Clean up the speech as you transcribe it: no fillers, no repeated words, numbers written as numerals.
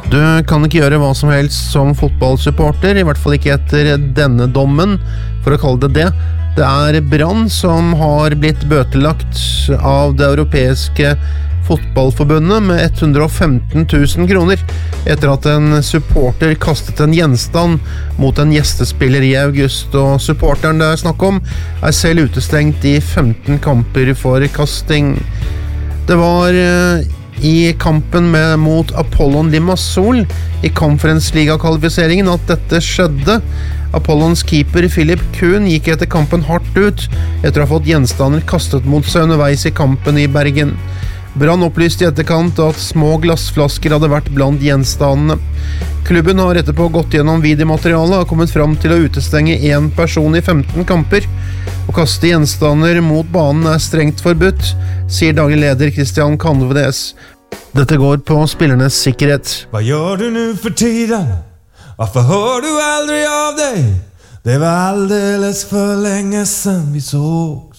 Du kan ikke gjøre hva som helst som fotballsupporter, I hvert fall ikke etter denne dommen, for å kalle det det. Det Brann som har blitt bøtelagt av det europeiske fotballforbundet med 115 000 kroner etter at en supporter kastet en gjenstand mot en gjestespiller I august, og supporteren det snakk om selv utestengt I 15 kamper for kasting. Det var I kampen mot Apollon Limassol I Conference League-kvalifiseringen at dette skjedde. Apollons keeper Philip Kuhn gikk etter kampen hardt ut etter å ha fått gjenstander kastet mot seg underveis I kampen I Bergen. Brann opplyste I etterkant at små glassflasker hadde vært blant gjenstandene. Klubben har etterpå gått gjennom videomaterialet og kommet fram til å utestenge en person I 15 kamper. Å kaste gjenstander mot banen strengt forbudt, sier daglig leder Christian Kanvedes. Dette går på spillernes sikkerhet. Vad gör du nu för tiden? Varför hör du aldrig av dig? Det var alldeles för länge sedan vi såg.